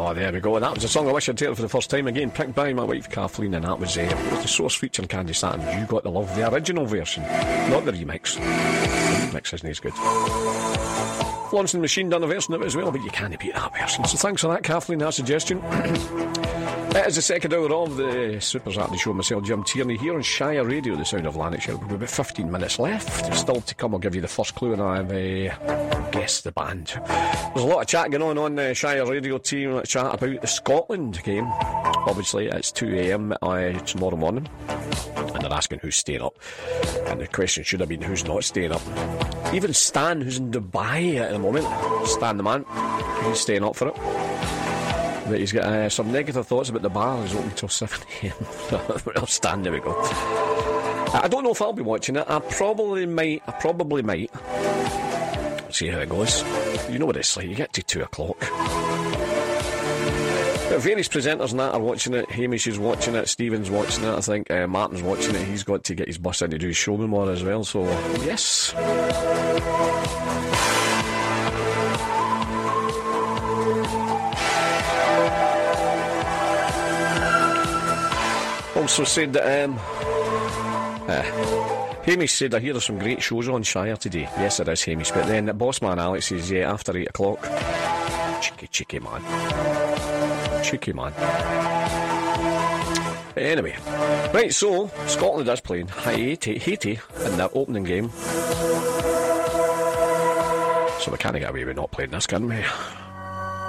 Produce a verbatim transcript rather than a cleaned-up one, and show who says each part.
Speaker 1: Oh, there we go. And that was a song I wish I'd heard for the first time again, picked by my wife Kathleen, and that was uh, the Source featuring Candy Satin. You Got the Love, the original version, not the remix. The remix isn't as good. Florence and the Machine done a version of it as well, but you can't beat that version. So thanks for that, Kathleen, that suggestion. It is the second hour of the Super Saturday Show. Myself, Jim Tierney, here on Shire Radio, the sound of Lanarkshire. We've got about fifteen minutes left. Still to come, I'll give you the first clue, and I've uh, guessed the band. There's a lot of chat going on on the Shire Radio team. Let's chat about the Scotland game. Obviously, it's two a.m. Uh, tomorrow morning, and they're asking who's staying up. And the question should have been who's not staying up. Even Stan, who's in Dubai at the moment, Stan the man, he's staying up for it. But he's got uh, some negative thoughts about the bar. He's open until seven a.m. Well, Stan, there we go. I don't know if I'll be watching it. I probably might. I probably might. See how it goes. You know what it's like. You get to two o'clock. But various presenters and that are watching it. Hamish is watching it. Stephen's watching it. I think uh, Martin's watching it. He's got to get his bus in to do his show tomorrow as well. So, yes. Also said that um, uh, Hamish said I hear there's some great shows on Shire today. Yes, there is, Hamish. But then Bossman Alex says, yeah, after eight o'clock. Cheeky, cheeky man. Cheeky man. Anyway. Right, so Scotland is playing Haiti, Haiti in their opening game. So we can't get away with not playing this, can we?